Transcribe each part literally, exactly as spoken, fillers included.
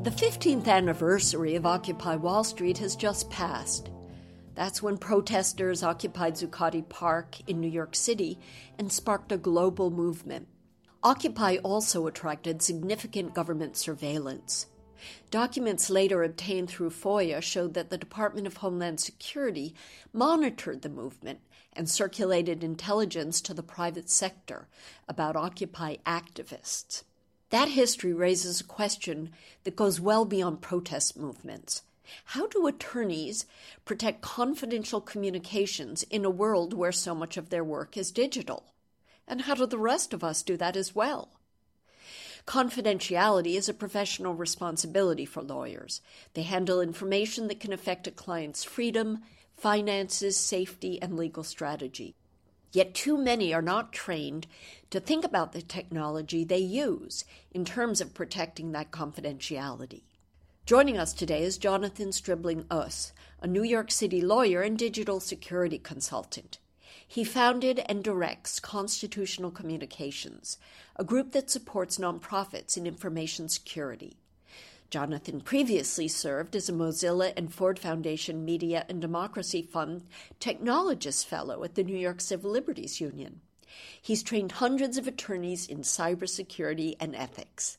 The fifteenth anniversary of Occupy Wall Street has just passed. That's when protesters occupied Zuccotti Park in New York City and sparked a global movement. Occupy also attracted significant government surveillance. Documents later obtained through FOIA showed that the Department of Homeland Security monitored the movement and circulated intelligence to the private sector about Occupy activists. That history raises a question that goes well beyond protest movements. How do attorneys protect confidential communications in a world where so much of their work is digital? And how do the rest of us do that as well? Confidentiality is a professional responsibility for lawyers. They handle information that can affect a client's freedom, finances, safety, and legal strategy. Yet too many are not trained to think about the technology they use in terms of protecting that confidentiality. Joining us today is Jonathan Stribling-Oss, a New York City lawyer and digital security consultant. He founded and directs Constitutional Communications, a group that supports nonprofits in information security. Jonathan previously served as a Mozilla and Ford Foundation Media and Democracy Fund Technologist Fellow at the New York Civil Liberties Union. He's trained hundreds of attorneys in cybersecurity and ethics.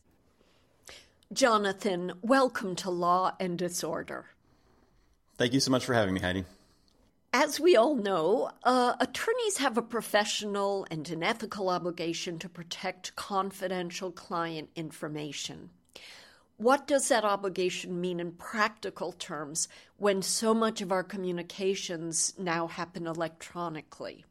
Jonathan, welcome to Law and Disorder. Thank you so much for having me, Heidi. As we all know, uh, attorneys have a professional and an ethical obligation to protect confidential client information. What does that obligation mean in practical terms when so much of our communications now happen electronically?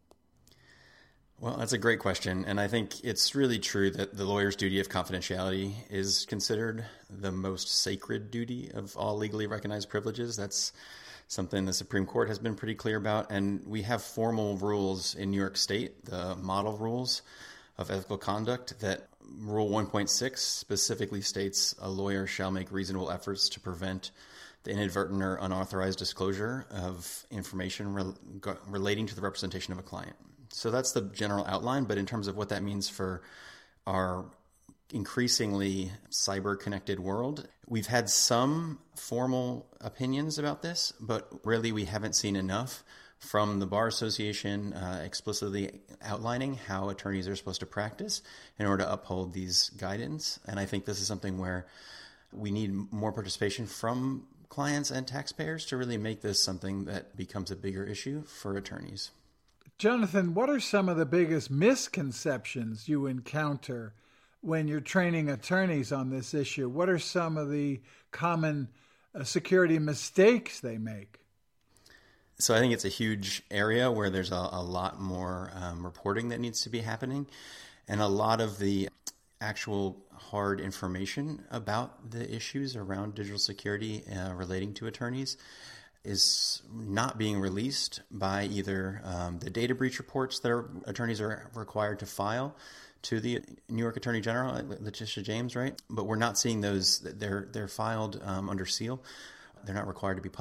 Well, that's a great question, and I think it's really true that the lawyer's duty of confidentiality is considered the most sacred duty of all legally recognized privileges. That's something the Supreme Court has been pretty clear about, and we have formal rules in New York State, the model rules of ethical conduct, that Rule one point six specifically states a lawyer shall make reasonable efforts to prevent the inadvertent or unauthorized disclosure of information re- relating to the representation of a client. So that's the general outline, but in terms of what that means for our increasingly cyber-connected world, we've had some formal opinions about this, but really we haven't seen enough from the Bar Association uh, explicitly outlining how attorneys are supposed to practice in order to uphold these guidance. And I think this is something where we need more participation from clients and taxpayers to really make this something that becomes a bigger issue for attorneys. Jonathan, what are some of the biggest misconceptions you encounter when you're training attorneys on this issue? What are some of the common uh, security mistakes they make? So I think it's a huge area where there's a, a lot more um, reporting that needs to be happening. And a lot of the actual hard information about the issues around digital security uh, relating to attorneys is not being released by either um, the data breach reports that are, attorneys are required to file to the New York Attorney General, Letitia James, right? But we're not seeing those. They're, they're filed um, under seal. They're not required to be